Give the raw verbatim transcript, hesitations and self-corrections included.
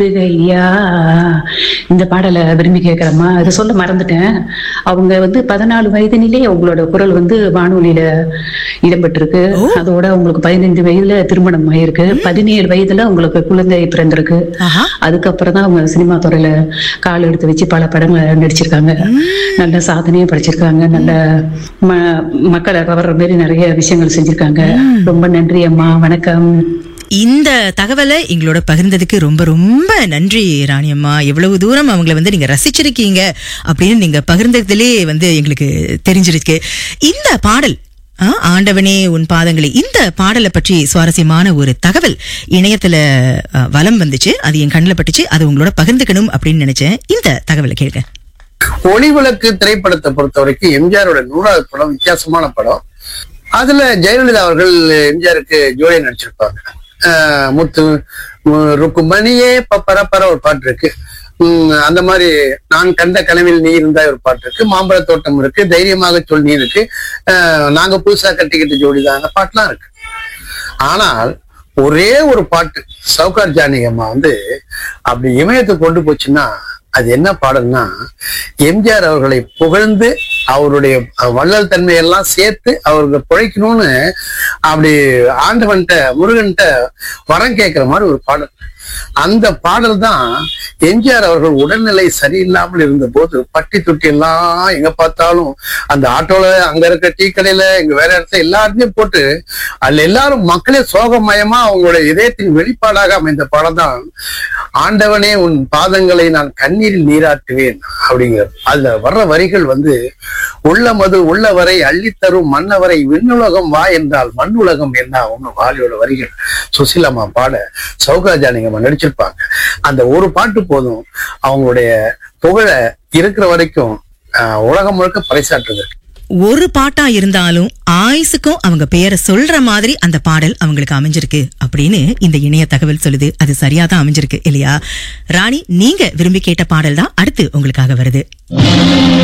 ஐயா, இந்த பாடலை விரும்பி கேட்கிறேம்மா. அதை சொல்ல மறந்துட்டேன். அவங்க வந்து பதினாலு வயதினிலே அவங்களோட குரல் வந்து வானொலியில இடம்பெற்றிருக்கு. அதோட அவங்களுக்கு பதினைந்து வயதுல திருமணம் ஆயிருக்கு. பதினேழு வயதுல அவங்களுக்கு குழந்தை பிறந்திருக்கு. அதுக்கப்புறம் தான் அவங்க சினிமா துறையில கால் எடுத்து வச்சு பல படங்களை நடிச்சிருக்காங்க. நல்ல சாதனையும் படிச்சிருக்காங்க. நல்ல ம மக்களை கவர்ற மாதிரி நிறைய விஷயங்கள் செஞ்சிருக்காங்க. ரொம்ப நன்றி அம்மா, வணக்கம். இந்த தகவலை எங்களோட பகிர்ந்ததுக்கு ரொம்ப ரொம்ப நன்றி ராணி அம்மா. எவ்வளவு தூரம் அவங்களை வந்து நீங்க ரசிச்சிருக்கீங்க அப்படின்னு நீங்க பகிர்ந்ததிலே வந்து எங்களுக்கு தெரிஞ்சிருக்கு. இந்த பாடல் ஆண்டவனே உன் பாதங்களே, இந்த பாடலை பற்றி சுவாரஸ்யமான ஒரு தகவல் இணையத்துல வலம் வந்துச்சு. அது என் கண்ணில் பட்டுச்சு. அது உங்களோட பகிர்ந்துக்கணும் அப்படின்னு நினைச்சேன். இந்த தகவலை கேளுங்க. ஒளிவிளக்கு திரைப்படத்தை பொறுத்த வரைக்கும் எம்ஜிஆரோட நூறாவது படம், வித்தியாசமான படம். அதுல ஜெயலலிதா அவர்கள் எம்ஜிஆருக்கு ஜோடியா நடிச்சிருப்பாங்க. முத்து ருக்குமணியே பரப்பர ஒரு பாட்டு இருக்கு. உம் அந்த மாதிரி நான் கண்ட கனவில் நீ இருந்தா ஒரு பாட்டு இருக்கு. மாம்பழ தோட்டம் இருக்கு. தைரியமாக சொல் நீ இருக்கு. அஹ் நாங்க புதுசா கட்டிக்கிட்ட ஜோடிதான், அந்த பாட்டுலாம் இருக்கு. ஆனால் ஒரே ஒரு பாட்டு சவுகார் ஜானகி அம்மா வந்து அப்படி இமயத்தை கொண்டு போச்சுன்னா அது என்ன பாடல்னா, எம்ஜிஆர் அவர்களை புகழ்ந்து அவருடைய வள்ளல் தன்மையெல்லாம் சேர்த்து அவருக்கு பிழைக்கணும்னு அப்படி ஆண்டவன்கிட்ட முருகன்கிட்ட வரம் கேட்கிற மாதிரி ஒரு பாடல். அந்த பாடல் தான் எம்ஜிஆர் அவர்கள் உடல்நிலை சரியில்லாமல் இருந்த போது பட்டி தொட்டி எல்லாம் எங்க பார்த்தாலும் அந்த ஆட்டோல, அங்க இருக்க டீ கடையில, எங்க வேற இடத்துல எல்லாருமே போட்டு அதுல எல்லாரும் மக்களே சோகமயமா அவங்களுடைய இதயத்தின் வெளிப்பாடாக அமைந்த பாடம் தான் ஆண்டவனே உன் பாதங்களை நான் கண்ணீரில் நீராட்டுவேன் அப்படிங்கிற. அதுல வர்ற வரிகள் வந்து உள்ளமது உள்ளவரை அள்ளித்தரும் மன்னவரை விண்ணுலகம் வா என்றால் மண்ணுலகம் என்ன ஒண்ணு வாலியோட வரிகள் சுசிலாமா பாட சவுகார் ஜானகி அம்மா நடிச்சிருப்பாங்க. அந்த ஒரு பாட்டு போதும் அவங்களுடைய புகழ இருக்கிற வரைக்கும் ஆஹ் உலகம் முழுக்க பறைசாற்றுது. ஒரு பாட்டா இருந்தாலும் ஆயுசுக்கும் அவங்க பேரை சொல்ற மாதிரி அந்த பாடல் அவங்களுக்கு அமைஞ்சிருக்கு அப்படின்னு இந்த இணைய தகவல் சொல்லுது. அது சரியாதான் அமைஞ்சிருக்கு இல்லையா? ராணி, நீங்க விரும்பி கேட்ட பாடல் தான் அடுத்து உங்களுக்காக வருது.